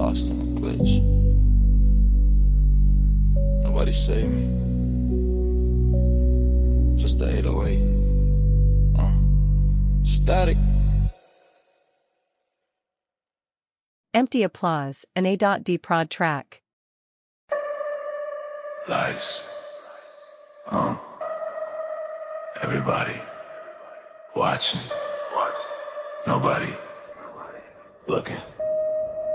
lost in a glitch. Nobody save me. Just the 808. Static. Empty Applause, an A.D prod track. Lights. Everybody watching. Nobody looking.